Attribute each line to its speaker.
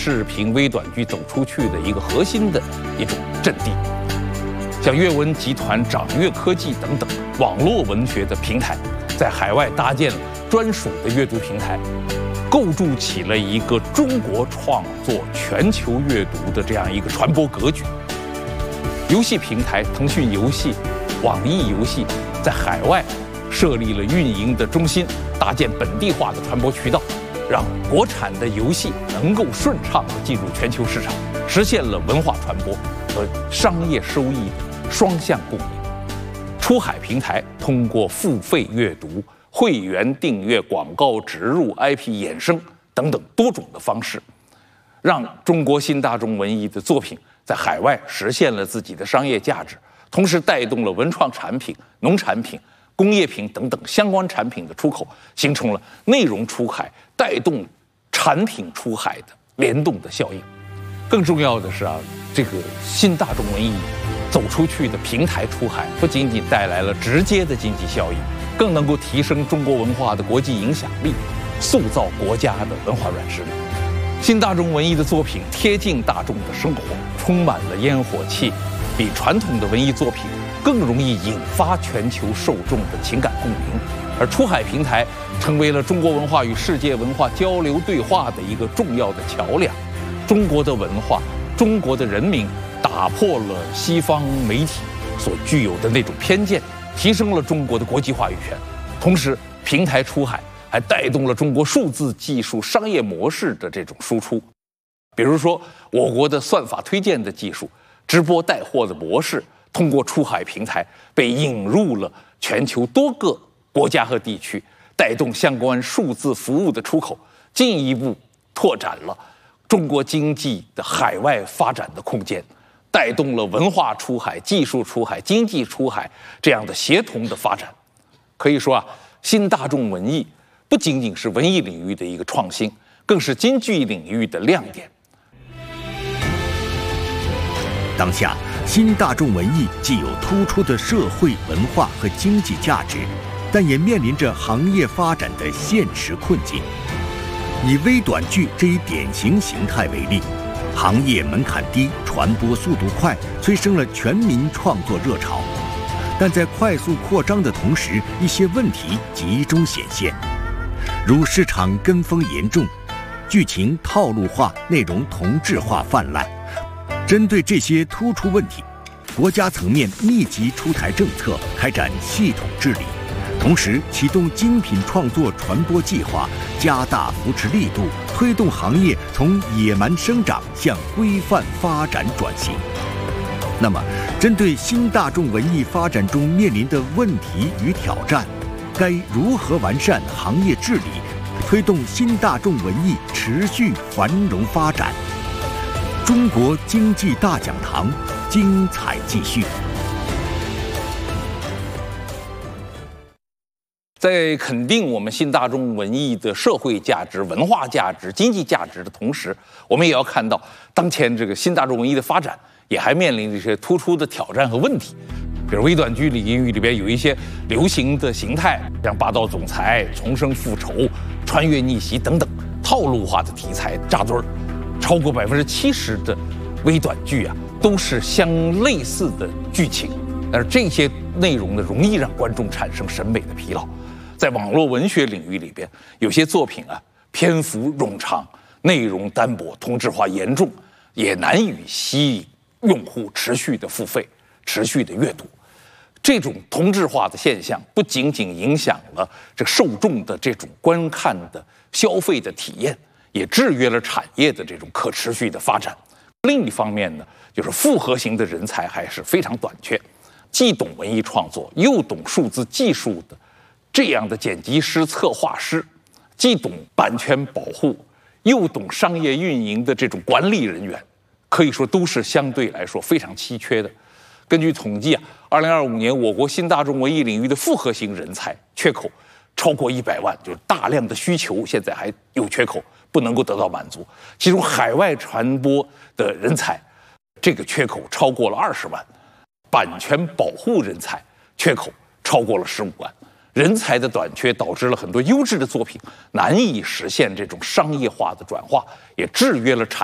Speaker 1: 视频微短剧走出去的一个核心的一种阵地。像阅文集团、掌阅科技等等网络文学的平台，在海外搭建了专属的阅读平台，构筑起了一个中国创作全球阅读的这样一个传播格局。游戏平台腾讯游戏、网易游戏在海外设立了运营的中心，搭建本地化的传播渠道，让国产的游戏能够顺畅地进入全球市场，实现了文化传播和商业收益的双向共赢。出海平台通过付费阅读、会员订阅、广告植入、IP 衍生等等多种的方式，让中国新大众文艺的作品在海外实现了自己的商业价值，同时带动了文创产品、农产品、工业品等等相关产品的出口，形成了内容出海带动产品出海的联动的效应。更重要的是这个新大众文艺走出去的平台出海，不仅仅带来了直接的经济效益，更能够提升中国文化的国际影响力，塑造国家的文化软实力。新大众文艺的作品贴近大众的生活，充满了烟火气，比传统的文艺作品更容易引发全球受众的情感共鸣。而出海平台成为了中国文化与世界文化交流对话的一个重要的桥梁。中国的文化，中国的人民打破了西方媒体所具有的那种偏见，提升了中国的国际话语权。同时，平台出海还带动了中国数字技术商业模式的这种输出。比如说，我国的算法推荐的技术、直播带货的模式，通过出海平台被引入了全球多个国家和地区，带动相关数字服务的出口，进一步拓展了中国经济的海外发展的空间，带动了文化出海、技术出海、经济出海这样的协同的发展。可以说新大众文艺不仅仅是文艺领域的一个创新，更是经济领域的亮点。
Speaker 2: 当下，新大众文艺既有突出的社会文化和经济价值，但也面临着行业发展的现实困境。以微短剧这一典型形态为例，行业门槛低，传播速度快，催生了全民创作热潮。但在快速扩张的同时，一些问题集中显现，如市场跟风严重，剧情套路化、内容同质化泛滥。针对这些突出问题，国家层面密集出台政策，开展系统治理，同时启动精品创作传播计划，加大扶持力度，推动行业从野蛮生长向规范发展转型。那么，针对新大众文艺发展中面临的问题与挑战，该如何完善行业治理，推动新大众文艺持续繁荣发展？中国经济大讲堂，精彩继续。
Speaker 1: 在肯定我们新大众文艺的社会价值、文化价值、经济价值的同时，我们也要看到当前这个新大众文艺的发展也还面临这些突出的挑战和问题。比如微短剧领域里边有一些流行的形态，像霸道总裁、重生复仇、穿越逆袭等等套路化的题材扎堆儿。超过70%的微短剧都是相类似的剧情，而这些内容呢，容易让观众产生审美的疲劳。在网络文学领域里边，有些作品篇幅冗长，内容单薄，同质化严重，也难以吸引用户持续的付费、持续的阅读。这种同质化的现象不仅仅影响了这个受众的这种观看的消费的体验，也制约了产业的这种可持续的发展。另一方面呢，就是复合型的人才还是非常短缺，既懂文艺创作又懂数字技术的这样的剪辑师、策划师，既懂版权保护又懂商业运营的这种管理人员，可以说都是相对来说非常稀缺的。根据统计2025年我国新大众文艺领域的复合型人才缺口超过100万，就是大量的需求现在还有缺口，不能够得到满足。其中海外传播的人才这个缺口超过了20万，版权保护人才缺口超过了15万。人才的短缺导致了很多优质的作品难以实现这种商业化的转化，也制约了产